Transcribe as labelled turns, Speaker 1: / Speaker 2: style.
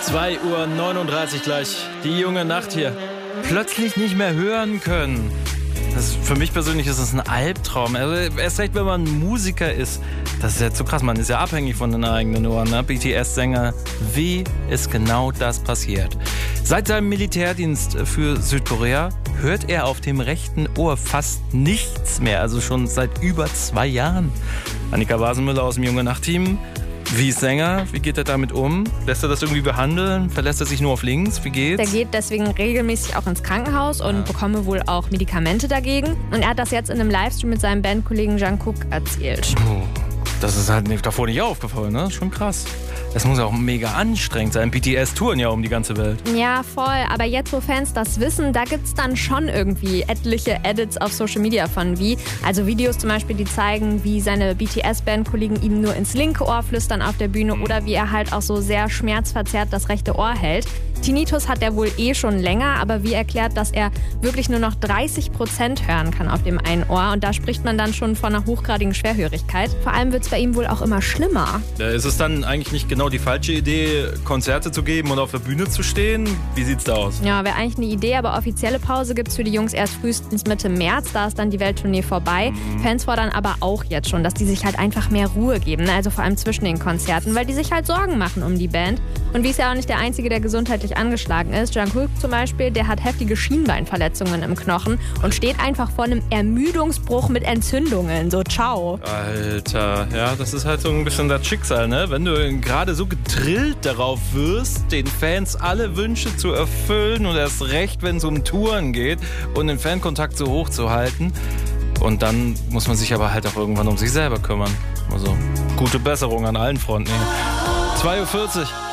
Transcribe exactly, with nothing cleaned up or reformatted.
Speaker 1: zwei Uhr neununddreißig gleich. Die junge Nacht hier. Plötzlich nicht mehr hören können. Das, für mich persönlich ist es ein Albtraum. Also erst recht, wenn man Musiker ist. Das ist ja zu krass. Man ist ja abhängig von den eigenen Ohren. Ne? B T S-Sänger. Wie ist genau das passiert? Seit seinem Militärdienst für Südkorea hört er auf dem rechten Ohr fast nichts mehr. Also schon seit über zwei Jahren. Annika Basenmüller aus dem Junge Nacht-Team. Wie ist Sänger? Wie geht er damit um? Lässt er das irgendwie behandeln? Verlässt er sich nur auf links? Wie geht's?
Speaker 2: Der geht deswegen regelmäßig auch ins Krankenhaus und ja. bekomme wohl auch Medikamente dagegen. Und er hat das jetzt in einem Livestream mit seinem Bandkollegen Jungkook erzählt.
Speaker 1: Oh, das ist halt nicht, davor nicht aufgefallen, ne? Schon krass. Es muss ja auch mega anstrengend sein. B T S touren ja um die ganze Welt.
Speaker 2: Ja, voll. Aber jetzt, wo Fans das wissen, da gibt's dann schon irgendwie etliche Edits auf Social Media von wie. Also Videos zum Beispiel, die zeigen, wie seine B T S-Bandkollegen ihm nur ins linke Ohr flüstern auf der Bühne oder wie er halt auch so sehr schmerzverzerrt das rechte Ohr hält. Tinnitus hat er wohl eh schon länger, aber wie erklärt, dass er wirklich nur noch dreißig Prozent hören kann auf dem einen Ohr. Und da spricht man dann schon von einer hochgradigen Schwerhörigkeit. Vor allem wird's bei ihm wohl auch immer schlimmer.
Speaker 1: Ja, ist es dann eigentlich nicht genau die falsche Idee, Konzerte zu geben und auf der Bühne zu stehen? Wie sieht's da aus?
Speaker 2: Ja, wäre eigentlich eine Idee, aber offizielle Pause gibt's für die Jungs erst frühestens Mitte März. Da ist dann die Welttournee vorbei. Mhm. Fans fordern aber auch jetzt schon, dass die sich halt einfach mehr Ruhe geben. Also vor allem zwischen den Konzerten, weil die sich halt Sorgen machen um die Band. Und wie ist ja auch nicht der Einzige, der gesundheitlich angeschlagen ist. Jungkook zum Beispiel, der hat heftige Schienbeinverletzungen im Knochen und steht einfach vor einem Ermüdungsbruch mit Entzündungen. So, ciao.
Speaker 1: Alter, ja, das ist halt so ein bisschen das Schicksal, ne? Wenn du gerade so gedrillt darauf wirst, den Fans alle Wünsche zu erfüllen und erst recht, wenn es um Touren geht und den Fankontakt so hoch zu halten. Und dann muss man sich aber halt auch irgendwann um sich selber kümmern. Also, gute Besserung an allen Fronten. zwei Uhr vierzig.